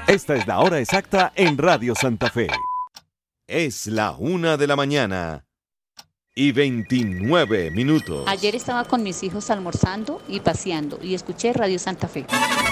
Esta es la hora exacta en Radio Santa Fe. Es la 1:29 minutos. Ayer estaba con mis hijos almorzando y paseando y escuché Radio Santa Fe.